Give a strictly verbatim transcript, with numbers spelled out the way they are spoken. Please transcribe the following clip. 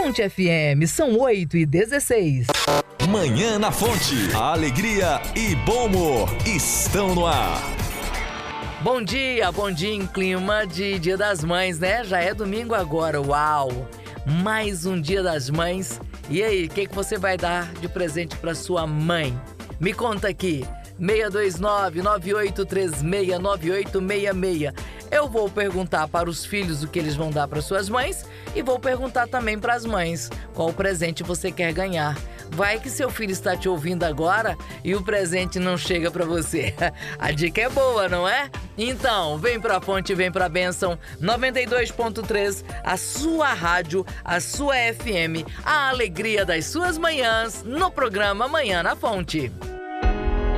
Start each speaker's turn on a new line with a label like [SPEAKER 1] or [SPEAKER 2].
[SPEAKER 1] Fonte F M, são oito e dezesseis.
[SPEAKER 2] Manhã na Fonte, a alegria e bom humor estão no ar.
[SPEAKER 1] Bom dia, bom dia em clima de Dia das Mães, né? Já é domingo agora, uau! Mais um Dia das Mães. E aí, o que, que você vai dar de presente para sua mãe? Me conta aqui, seis dois nove, nove oito três seis, nove oito seis seis. Eu vou perguntar para os filhos o que eles vão dar para suas mães e vou perguntar também para as mães qual presente você quer ganhar. Vai que seu filho está te ouvindo agora e o presente não chega para você. A dica é boa, não é? Então, vem pra Fonte, vem pra Bênção noventa e dois ponto três, a sua rádio, a sua F M, a alegria das suas manhãs no programa Manhã na Fonte.